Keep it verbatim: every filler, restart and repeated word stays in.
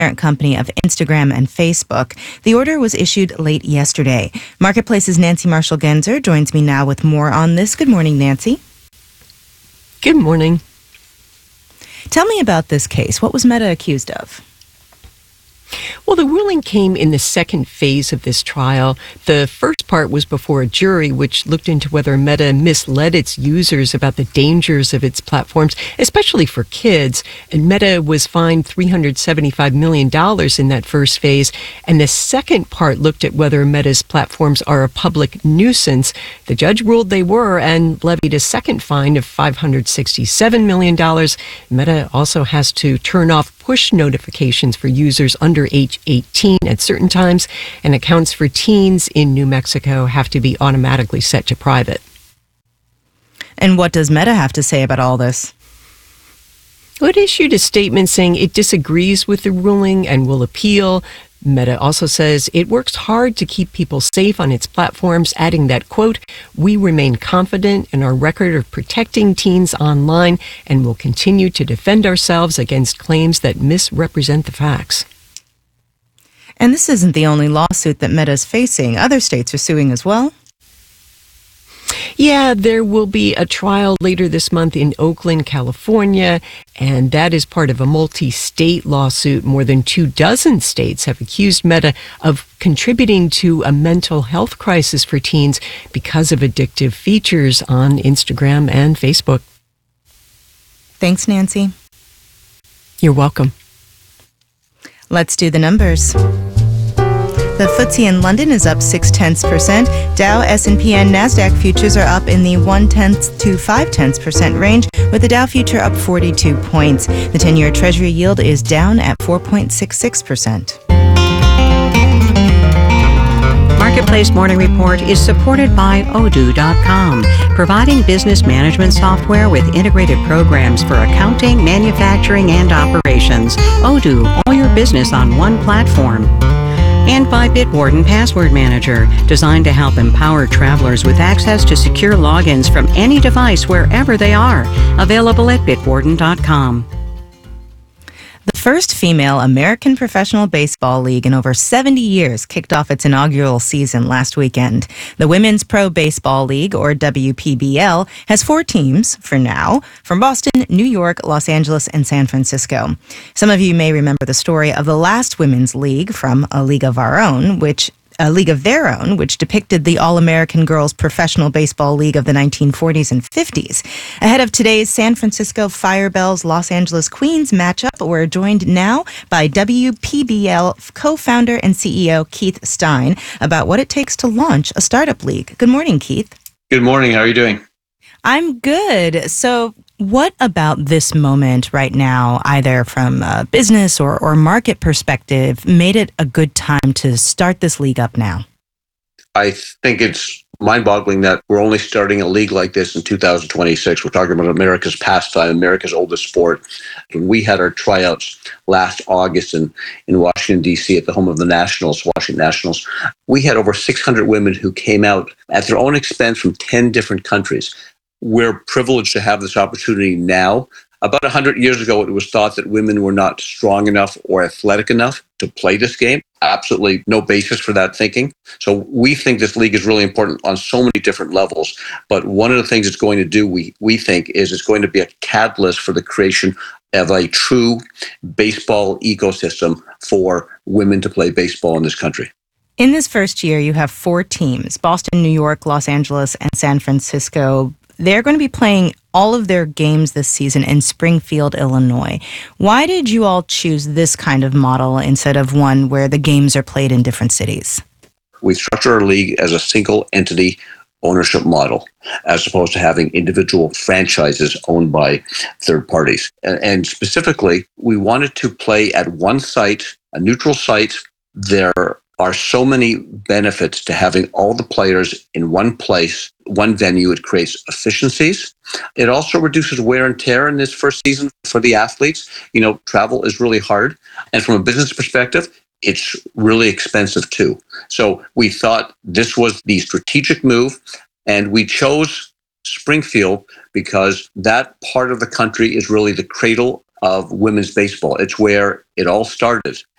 parent company of Instagram and Facebook. The order was issued late yesterday. Marketplace's Nancy Marshall-Genzer joins me now with more on this. Good morning, Nancy. Good morning. Tell me about this case. What was Meta accused of? Well, the ruling came in the second phase of this trial. The first part was before a jury, which looked into whether Meta misled its users about the dangers of its platforms, especially for kids. And Meta was fined three hundred seventy-five million dollars in that first phase. And the second part looked at whether Meta's platforms are a public nuisance. The judge ruled they were and levied a second fine of five hundred sixty-seven million dollars. Meta also has to turn off push notifications for users under age eighteen at certain times, and accounts for teens in New Mexico have to be automatically set to private. And what does Meta have to say about all this? It issued a statement saying it disagrees with the ruling and will appeal. Meta also says it works hard to keep people safe on its platforms, adding that, quote, "We remain confident in our record of protecting teens online and will continue to defend ourselves against claims that misrepresent the facts." And this isn't the only lawsuit that Meta is facing. Other states are suing as well. Yeah, there will be a trial later this month in Oakland, California, and that is part of a multi-state lawsuit. More than two dozen states have accused Meta of contributing to a mental health crisis for teens because of addictive features on Instagram and Facebook. Thanks, Nancy. You're welcome. Let's do the numbers. The F T S E in London is up six tenths percent. Dow, S and P, and NASDAQ futures are up in the one tenth to five tenths percent range, with the Dow future up forty-two points. The ten-year Treasury yield is down at four point six six percent. Marketplace Morning Report is supported by Odoo dot com, providing business management software with integrated programs for accounting, manufacturing, and operations. Odoo, all your business on one platform. And by Bitwarden Password Manager, designed to help empower travelers with access to secure logins from any device wherever they are. Available at Bitwarden dot com. The first female American Professional Baseball League in over seventy years kicked off its inaugural season last weekend. The Women's Pro Baseball League, or W P B L, has four teams, for now, from Boston, New York, Los Angeles, and San Francisco. Some of you may remember the story of the last Women's League from A League of Our Own, which A League of Their Own, which depicted the All-American Girls Professional Baseball League of the nineteen forties and fifties. Ahead of today's San Francisco Firebells Los Angeles Queens matchup, we're joined now by W P B L co-founder and C E O Keith Stein about what it takes to launch a startup league. Good morning, Keith. Good morning. How are you doing? I'm good. So what about this moment right now, either from a business or, or market perspective, made it a good time to start this league up now? I think it's mind-boggling that we're only starting a league like this in two thousand twenty-six. We're talking about America's pastime, America's oldest sport. When we had our tryouts last August in, in Washington, D C at the home of the Nationals, Washington Nationals, we had over six hundred women who came out at their own expense from ten different countries. We're privileged to have this opportunity now. About one hundred years ago, it was thought that women were not strong enough or athletic enough to play this game. Absolutely no basis for that thinking. So we think this league is really important on so many different levels. But one of the things it's going to do, we, we think, is it's going to be a catalyst for the creation of a true baseball ecosystem for women to play baseball in this country. In this first year, you have four teams: Boston, New York, Los Angeles, and San Francisco. They're going to be playing all of their games this season in Springfield, Illinois. Why did you all choose this kind of model instead of one where the games are played in different cities? We structure our league as a single entity ownership model, as opposed to having individual franchises owned by third parties. And, and specifically, we wanted to play at one site, a neutral site. There are so many benefits to having all the players in one place, one venue. It creates efficiencies. It also reduces wear and tear in this first season for the athletes. You know, travel is really hard. And from a business perspective, it's really expensive too. So we thought this was the strategic move, and we chose Springfield because that part of the country is really the cradle of women's baseball. It's where it all started.